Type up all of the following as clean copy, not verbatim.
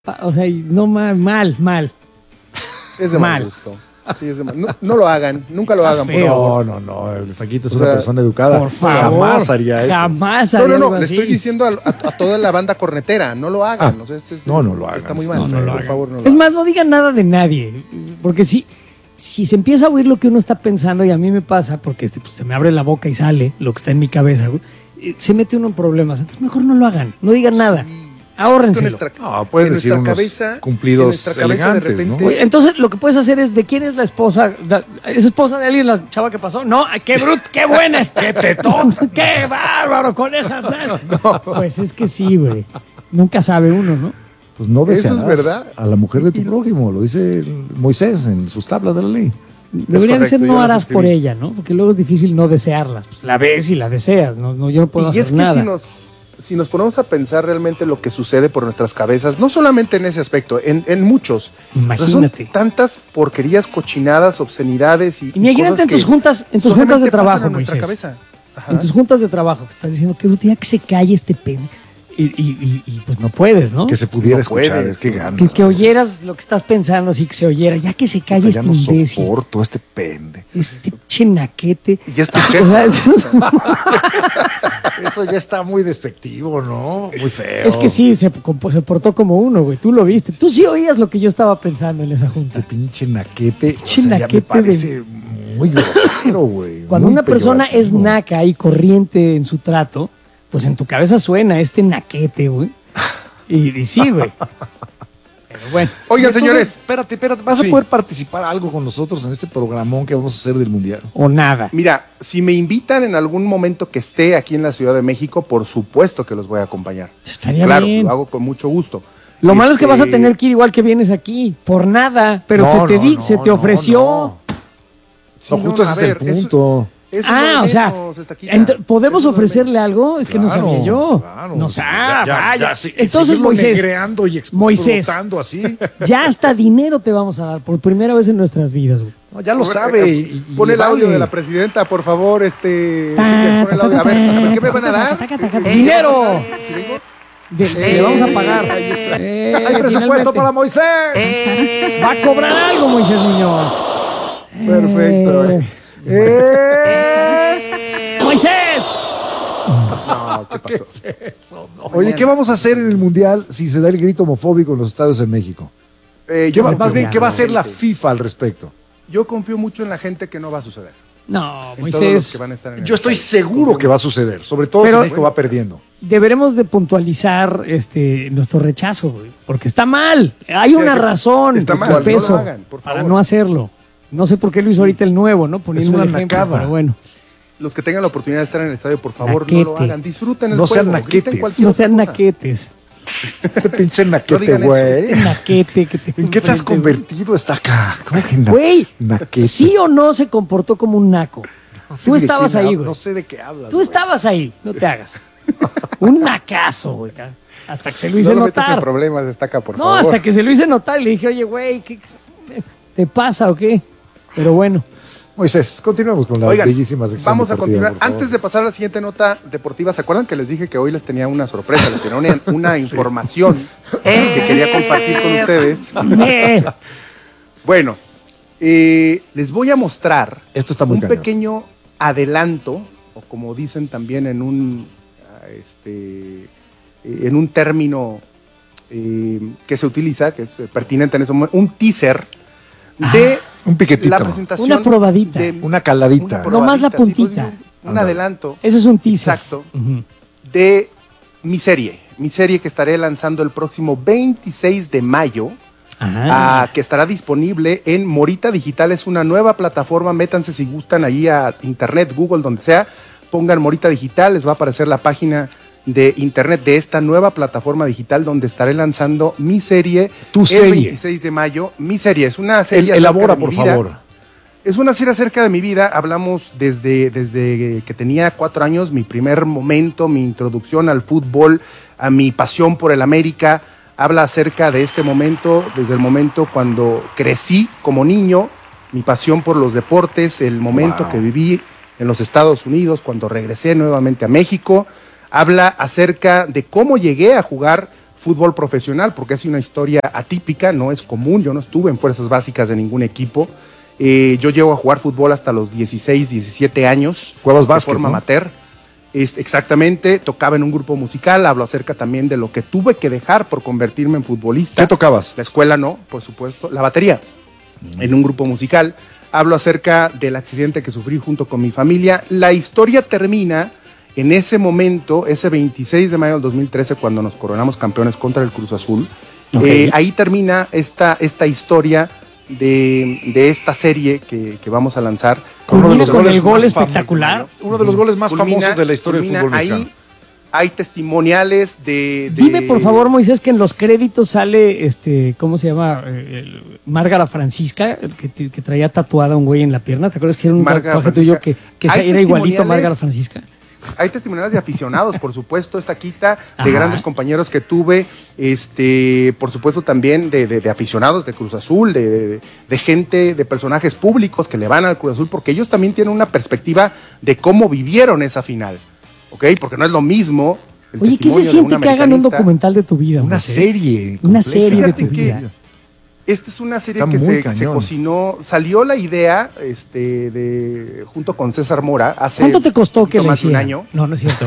O sea, no mal. Es de mal gusto. Sí, es de mal. No lo hagan, nunca lo hagan, por favor. No, el Estaquito es una persona educada. Por favor, jamás haría eso. Jamás haría No, algo le así. estoy diciendo a toda la banda cornetera, no lo hagan. O sea, no lo hagan. Está muy mal. No lo por hagan. favor, no lo Es hagan. más, no digan nada de nadie, porque si se empieza a oír lo que uno está pensando, y a mí me pasa, porque pues, se me abre la boca y sale lo que está en mi cabeza, güey, se mete uno en problemas. Entonces mejor no lo hagan, no digan nada. Ahórrenselo. No, puedes decir unos cumplidos elegantes, repente, ¿no? Oye, entonces lo que puedes hacer es de quién es la esposa. ¿Es esposa de alguien la chava que pasó? No, qué qué buena es, qué tetón, qué bárbaro con esas. No. Pues es que sí, güey. Nunca sabe uno, ¿no? Pues no desearás Eso es verdad. a la mujer de tu prójimo, lo dice Moisés en sus tablas de la ley. Deberían correcto, ser yo no las harás por escribí. ella, ¿no? Porque luego es difícil no desearlas. Pues la ves y la deseas, ¿no? Yo no puedo Y hacer es que nada. si nos ponemos a pensar realmente lo que sucede por nuestras cabezas, no solamente en ese aspecto, en muchos. Imagínate. Son tantas porquerías, cochinadas, obscenidades y Imagínate cosas en tus que juntas de solamente pasan trabajo, en nuestra Moisés. cabeza. Ajá. En tus juntas de trabajo, que estás diciendo que ya que se calle este pene. Y pues no puedes, ¿no? Que se pudiera No escuchar, puedes, es que ¿no? ganas. Que oyeras lo que estás pensando, así que se oyera, ya que se calle Ya este no imbécil, soporto este pende. este chenaquete. Y ya es tu Así, jefe. o sea, Eso ya está muy despectivo, ¿no? Muy feo. es que sí, se portó como uno, güey. Tú lo viste. Tú sí oías lo que yo estaba pensando en esa junta. Este pinche naquete. Pinche ya me naquete parece muy grosero, güey. Cuando muy una persona es peyorativo. naca y corriente en su trato, pues en tu cabeza suena este naquete, güey. Y sí, güey. Pero bueno. Oigan, Entonces, señores, Espérate, ¿vas Sí. a poder participar algo con nosotros en este programón que vamos a hacer del Mundial? O nada. mira, si me invitan en algún momento que esté aquí en la Ciudad de México, por supuesto que los voy a acompañar. Estaría Claro, bien. lo hago con mucho gusto. Lo malo es que vas a tener que ir igual que vienes aquí, por nada, pero se te ofreció. Sí, No, justo ese es el punto. Eso Ah, no o sea, menos, Estaquita. ¿podemos Eso no es ofrecerle algo? Es que no Claro, sabía yo. claro, No sí, sabía, vaya. sí, Entonces, seguirlo Moisés, negreando y Moisés. explotando así. ya hasta dinero te vamos a dar por primera vez en nuestras vidas, güey. No, ya lo Ahora, sabe. Pon y el audio vale. de la presidenta, por favor, pon el audio. A ver, ¿qué me van a dar? ¡Dinero! ¿Sí vengo? Le vamos a pagar. Hay presupuesto para Moisés. Va a cobrar algo, Moisés Muñoz. Perfecto. ¡Moisés! No, ¿qué pasó? Oye, ¿qué vamos a hacer en el Mundial si se da el grito homofóbico en los estadios en México? Más bien, ¿qué va a hacer la FIFA al respecto? Yo confío mucho en la gente que no va a suceder. No, En todos los Moisés. que van a estar en el Yo estoy estadio. seguro que va a suceder, sobre todo Pero- si México va perdiendo. Deberemos de puntualizar nuestro rechazo, güey, porque está mal. Hay Sí, una que- razón está de mal, no lo peso hagan, por para favor. no hacerlo. No sé por qué lo hizo ahorita el nuevo, ¿no? Poniendo una el ejemplo, nacada. pero bueno. Los que tengan la oportunidad de estar en el estadio, por favor, Naquete. no lo hagan. Disfruten el No sean juego. naquetes. griten cualquier No sean otra cosa. naquetes. Este pinche No naquete, digan eso, güey. Naquete que te ¿En qué te has enfrente, güey. convertido esta acá? ¿Cómo que Güey, naquete? ¿sí o no se comportó como un naco? No sé Tú de estabas quién ahí, hablas, güey. No sé de qué hablas. Tú güey. estabas ahí, no te hagas. Un nacazo, güey. Hasta que se lo hice No lo metas en notar. problemas, Estaca, por No, favor. hasta que se lo hice notar y le dije, oye, güey, ¿qué te pasa o qué? Pero bueno. Moisés, continuemos con la Oigan, bellísima sección vamos a deportiva, continuar. por favor. Antes de pasar a la siguiente nota deportiva, ¿se acuerdan que les dije que hoy les tenía una sorpresa? Les tenía una información que quería compartir con ustedes. Eh, Bueno, les voy a mostrar Esto está muy un cañón. pequeño adelanto, o como dicen también en un término que se utiliza, que es pertinente en ese momento, un teaser de un piquetito. la presentación. Una probadita. Una caladita. Nomás la probadita, sí, puntita. pues, un adelanto. ese es un teaser. Exacto. Ujú. De mi serie que estaré lanzando el próximo 26 de mayo, que estará disponible en Morita Digital. Es una nueva plataforma, métanse si gustan ahí a internet, Google, donde sea, pongan Morita Digital, les va a aparecer la página de internet de esta nueva plataforma digital donde estaré lanzando mi serie Tu el serie. 26 de mayo. Mi serie es una serie Elabora, acerca de mi por vida. favor. Es una serie acerca de mi vida. Hablamos desde que tenía 4 años, mi primer momento, mi introducción al fútbol, a mi pasión por el América. Habla acerca de este momento, desde el momento cuando crecí como niño, mi pasión por los deportes, el momento que viví en los Estados Unidos, cuando regresé nuevamente a México. Habla acerca de cómo llegué a jugar fútbol profesional, porque es una historia atípica, no es común. Yo no estuve en fuerzas básicas de ningún equipo. Yo llego a jugar fútbol hasta los 16, 17 años. ¿Juegas básquet, de forma no? amateur. Exactamente, tocaba en un grupo musical. Hablo acerca también de lo que tuve que dejar por convertirme en futbolista. ¿Qué tocabas? La escuela no, por supuesto. La batería, en un grupo musical. Hablo acerca del accidente que sufrí junto con mi familia. La historia termina en ese momento, ese 26 de mayo del 2013, cuando nos coronamos campeones contra el Cruz Azul. Okay. Ahí termina esta historia de esta serie que vamos a lanzar. Uno de los goles el gol espectacular. Uno de los goles más famosos de la historia del fútbol mexicano. Ahí hay testimoniales de... Dime, por favor, Moisés, que en los créditos sale, ¿cómo se llama? Márgara Francisca, que traía tatuada un güey en la pierna. ¿Te acuerdas que era un tatuaje tuyo que era igualito a Márgara Francisca? Hay testimoniales de aficionados, por supuesto, esta quita, de grandes compañeros que tuve, por supuesto también de aficionados de Cruz Azul, de gente, de personajes públicos que le van al Cruz Azul, porque ellos también tienen una perspectiva de cómo vivieron esa final, ¿ok? Porque no es lo mismo. Oye, ¿qué se siente que hagan un documental de tu vida? Una serie. Una serie de tu vida. Esta es una serie que se cocinó, salió la idea junto con César Mora hace... ¿Cuánto te costó que le más de un año? No, no es cierto.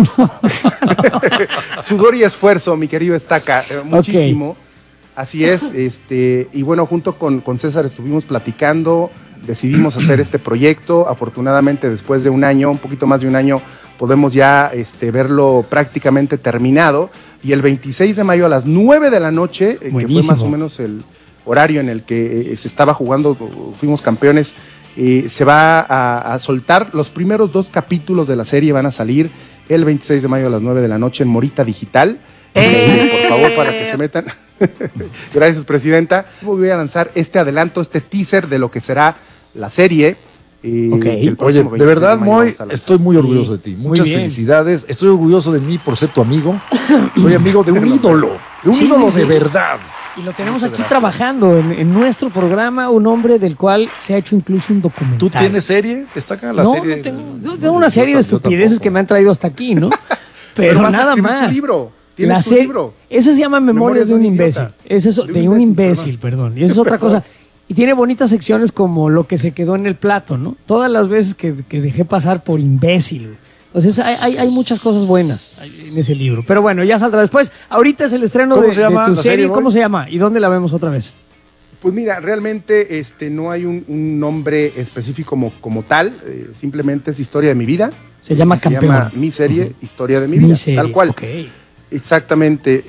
Sudor y esfuerzo, mi querido Estaca, muchísimo. Okay. Así es, y bueno, junto con César estuvimos platicando, decidimos hacer este proyecto. Afortunadamente, después de un año, un poquito más de un año, podemos ya verlo prácticamente terminado. Y el 26 de mayo a las 9 de la noche, que fue más o menos el horario en el que se estaba jugando, fuimos campeones, se va a soltar. Los primeros 2 capítulos de la serie van a salir el 26 de mayo a las 9 de la noche en Morita Digital. Por favor, para que se metan. Gracias, presidenta. Voy a lanzar este adelanto, este teaser de lo que será la serie. Okay. Oye, de verdad, Moy, estoy muy orgulloso de ti. Muchas felicidades. Estoy orgulloso de mí por ser tu amigo. Soy amigo de un ídolo, de verdad. Y lo tenemos aquí trabajando en nuestro programa, un hombre del cual se ha hecho incluso un documental. ¿Tú tienes serie? ¿Destaca la serie? No, tengo una serie de estupideces que me han traído hasta aquí, ¿no? Pero nada más. Tu libro. ¿Tienes tu libro? Ese se llama Memorias de un imbécil. Ese es de un imbécil, perdón. Y esa es otra cosa. Y tiene bonitas secciones como lo que se quedó en el plato, ¿no? Todas las veces que dejé pasar por imbécil. Entonces hay muchas cosas buenas en ese libro. Pero bueno, ya saldrá después. Ahorita es el estreno de tu serie. ¿Cómo se llama? ¿Y dónde la vemos otra vez? Pues mira, realmente no hay un nombre específico como tal. Simplemente es Historia de mi vida. Se llama Campeón. Se llama mi serie, Historia de mi vida. Tal cual. Okay. Exactamente,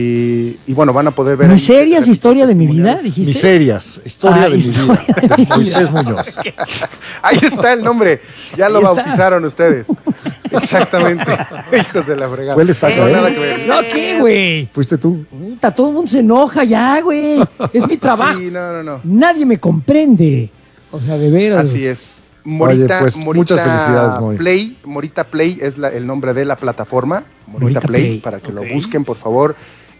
y bueno, van a poder ver... ¿Miserias, historia de mi vida, dijiste? Miserias, historia de mi vida, de Moisés Muñoz. Ahí está el nombre, ya lo bautizaron ustedes. Exactamente, hijos de la fregada. ¿Cuál está? Nada que ver. No, ¿qué, güey? ¿Fuiste tú? Todo el mundo se enoja ya, güey. Es mi trabajo. Sí, no. Nadie me comprende. O sea, de veras. Así es. Morita, Oye, pues, muchas felicidades, Moy. Play, Morita Play es el nombre de la plataforma. Morita Play, para que lo busquen, por favor.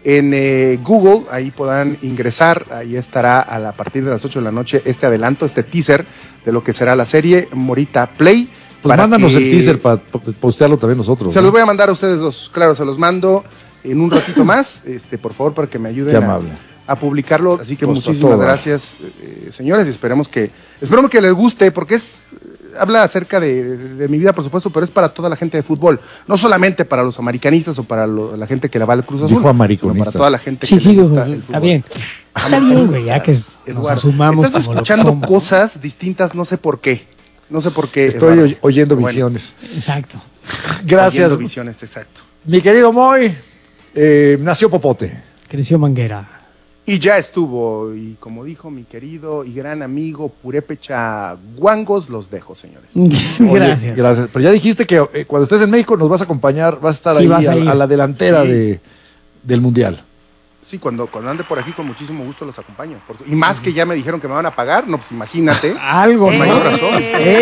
En Google, ahí podrán ingresar. Ahí estará a partir de las 8 de la noche este adelanto, este teaser de lo que será la serie Morita Play. Pues mándanos el teaser para postearlo también nosotros. Se los voy a mandar a ustedes dos. Claro, se los mando en un ratito más. Por favor, para que me ayuden a publicarlo. Así que pues muchísimas gracias, señores. Y esperemos que les guste, porque habla acerca de mi vida, por supuesto, pero es para toda la gente de fútbol. No solamente para los americanistas o para la gente que le va al Cruz Azul, sino para toda la gente que le gusta el fútbol. Está bien. Está bien, güey, ya que nos asumamos. Estás escuchando cosas distintas, no sé por qué. Estoy oyendo visiones. Exacto. Gracias. Oyendo visiones, exacto. Mi querido Moy, nació Popote. Creció Manguera. Y ya estuvo, y como dijo mi querido y gran amigo Purépecha Guangos, los dejo, señores. Gracias. Gracias. Pero ya dijiste que cuando estés en México nos vas a acompañar, vas a estar ahí a la delantera del Mundial. Sí, cuando ande por aquí con muchísimo gusto los acompaño. Y más que ya me dijeron que me van a pagar, no, pues imagínate. Algo, con mayor razón.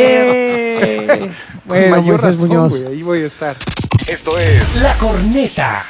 Con mayor razón, Muñoz. Güey, ahí voy a estar. Esto es La Corneta.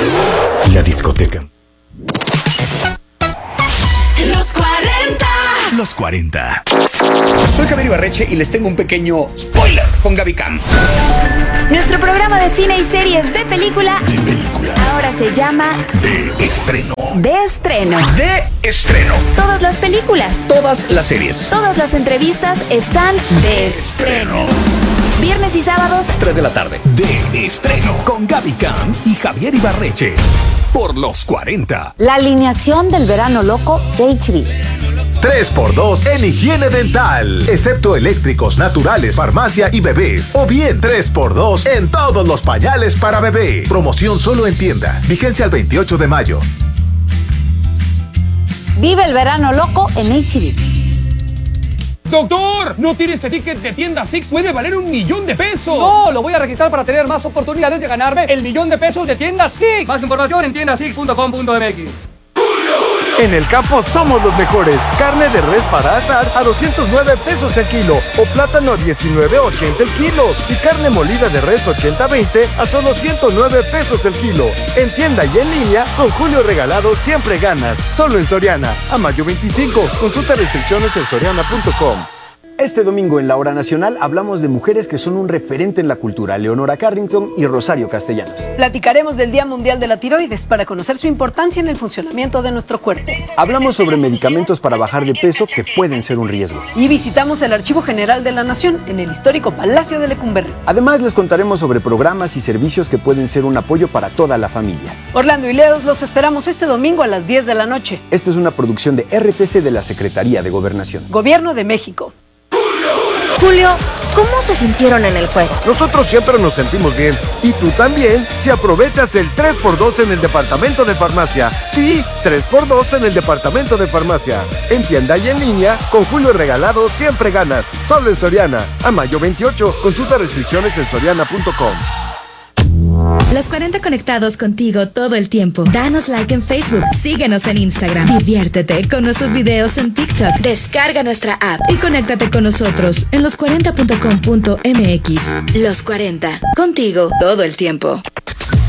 La discoteca. Los 40 Los 40. Soy Javier Ibarreche y les tengo un pequeño spoiler con Gaby Cam. Nuestro programa de cine y series de película. Ahora se llama De Estreno. De Estreno. De Estreno. Todas las películas. Todas las series. Todas las entrevistas están de estreno. Viernes y sábados, 3 de la tarde. De Estreno. Con Gaby Cam y Javier Ibarreche. Por Los 40. La alineación del verano loco de HB. 3x2 en higiene dental, excepto eléctricos, naturales, farmacia y bebés. O bien 3x2 en todos los pañales para bebé. Promoción solo en tienda. Vigencia el 28 de mayo. Vive el verano loco en HB. ¡Doctor! ¿No tiene ese ticket de tienda Six? ¡Puede valer $1,000,000! No, lo voy a registrar para tener más oportunidades de ganarme el $1,000,000 de tienda Six. Más información en tiendasix.com.mx. En el campo somos los mejores. Carne de res para asar a 209 pesos el kilo o plátano a 19.80 el kilo y carne molida de res 80-20 a solo 109 pesos el kilo. En tienda y en línea, con Julio Regalado siempre ganas. Solo en Soriana. A mayo 25. Consulta restricciones en soriana.com. Este domingo en La Hora Nacional hablamos de mujeres que son un referente en la cultura, Leonora Carrington y Rosario Castellanos. Platicaremos del Día Mundial de la Tiroides para conocer su importancia en el funcionamiento de nuestro cuerpo. Hablamos sobre medicamentos para bajar de peso que pueden ser un riesgo. Y visitamos el Archivo General de la Nación en el histórico Palacio de Lecumberri. Además les contaremos sobre programas y servicios que pueden ser un apoyo para toda la familia. Orlando y Leos los esperamos este domingo a las 10 de la noche. Esta es una producción de RTC de la Secretaría de Gobernación. Gobierno de México. Julio, ¿cómo se sintieron en el juego? Nosotros siempre nos sentimos bien. Y tú también, si aprovechas el 3x2 en el departamento de farmacia. Sí, 3x2 en el departamento de farmacia. En tienda y en línea, con Julio Regalado siempre ganas. Solo en Soriana. A mayo 28. Consulta restricciones en soriana.com. Los 40 conectados contigo todo el tiempo. Danos like en Facebook, síguenos en Instagram. Diviértete con nuestros videos en TikTok. Descarga nuestra app y conéctate con nosotros en los40.com.mx. Los 40, contigo todo el tiempo.